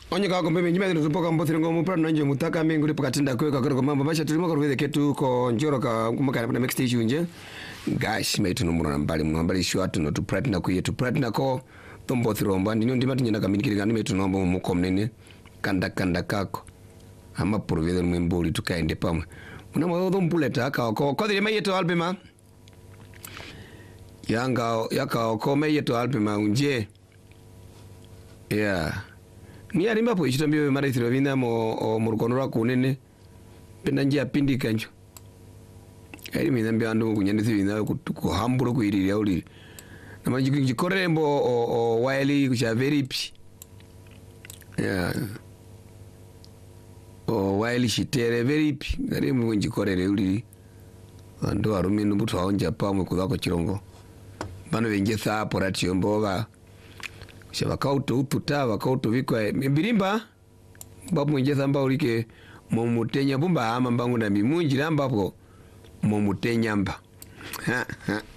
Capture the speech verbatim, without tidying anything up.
Onye ka kombe nyime ndo tupoka mbothire ngomu pra nanje mutaka mengu lipo katinda kweka kwa mambo basha tulimo kwa ketu ko njoro ka kumaka na next stage unje guys mate no murana mbali mwambali shwatu no to platinum ko yetu platinum ko tombothiro mba ndinyo ndimati nyina kaminikira ngani mate no mbo mukomnene kanda kanda kako ama provide mwemboli tukaende pamwe muna mwa mpuleta ka ko ko dire mayeto albema yanga yaka ko mayeto albema unje yeah ni ari mapo ichitambio mara ithiro vina mo o murukonora kunene penda njia pindi kanjo ari mizambia ando kunyandisi vina kuhamburo kuiriri yauli na manjiki jikorembo o, o waili kusha very pi yeah o waili shitere very pi ari mwenjikorere uli ando arumi numbuto aonja pamwe kudako chirongo bano venje sapo ratio mboga shabakauto ututa bakauto vikwa mbirimba babu mwenjeza mba ulike momutenya bumba ama mbangu na mimunji namba hapo momutenya mba ha ha